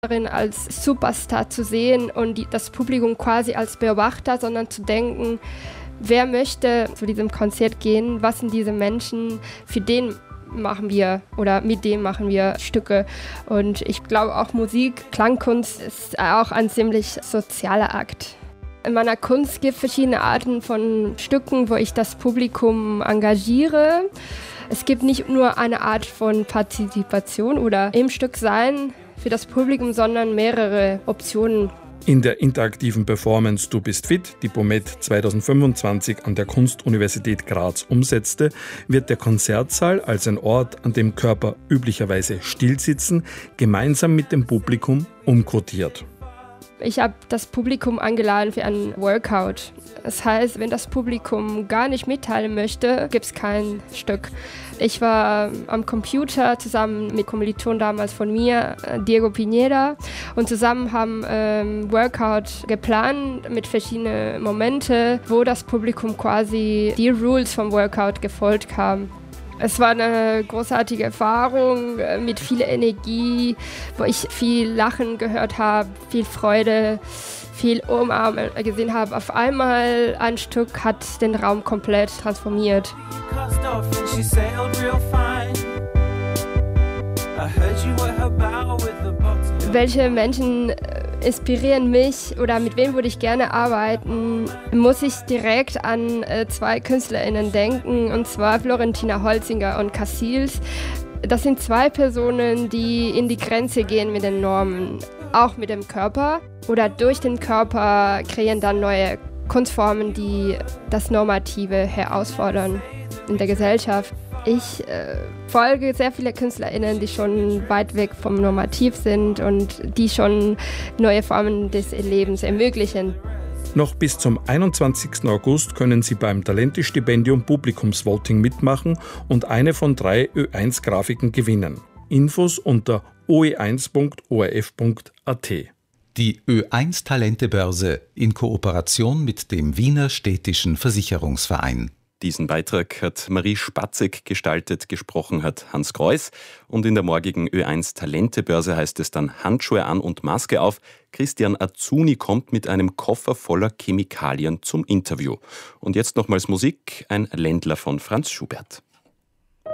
darin, als Superstar zu sehen und das Publikum quasi als Beobachter, sondern zu denken, wer möchte zu diesem Konzert gehen, was sind diese Menschen, für den machen wir oder mit dem machen wir Stücke. Und ich glaube auch Musik, Klangkunst ist auch ein ziemlich sozialer Akt. In meiner Kunst gibt es verschiedene Arten von Stücken, wo ich das Publikum engagiere. Es gibt nicht nur eine Art von Partizipation oder im Stück sein für das Publikum, sondern mehrere Optionen. In der interaktiven Performance Du bist fit, die Bomet 2025 an der Kunstuniversität Graz umsetzte, wird der Konzertsaal als ein Ort, an dem Körper üblicherweise stillsitzen, gemeinsam mit dem Publikum umkodiert. Ich habe das Publikum eingeladen für einen Workout. Das heißt, wenn das Publikum gar nicht mitteilen möchte, gibt es kein Stück. Ich war am Computer zusammen mit Kommilitonen damals von mir, Diego Pineda, und zusammen haben Workout geplant mit verschiedenen Momenten, wo das Publikum quasi die Rules vom Workout gefolgt haben. Es war eine großartige Erfahrung mit viel Energie, wo ich viel Lachen gehört habe, viel Freude, viel Umarmen gesehen habe. Auf einmal ein Stück hat den Raum komplett transformiert. Welche Menschen inspirieren mich oder mit wem würde ich gerne arbeiten, muss ich direkt an zwei KünstlerInnen denken, und zwar Florentina Holzinger und Cassils. Das sind zwei Personen, die in die Grenze gehen mit den Normen, auch mit dem Körper, oder durch den Körper kreieren dann neue Kunstformen, die das Normative herausfordern in der Gesellschaft. Ich folge sehr viele KünstlerInnen, die schon weit weg vom Normativ sind und die schon neue Formen des Lebens ermöglichen. Noch bis zum 21. August können Sie beim Talente-Stipendium Publikumsvoting mitmachen und eine von 3 Ö1-Grafiken gewinnen. Infos unter oe1.orf.at. Die Ö1 Talentebörse in Kooperation mit dem Wiener Städtischen Versicherungsverein. Diesen Beitrag hat Marie Spatzek gestaltet, gesprochen hat Hans Kreuß. Und in der morgigen Ö1 Talentebörse heißt es dann Handschuhe an und Maske auf. Christian Azuni kommt mit einem Koffer voller Chemikalien zum Interview. Und jetzt nochmals Musik, ein Ländler von Franz Schubert.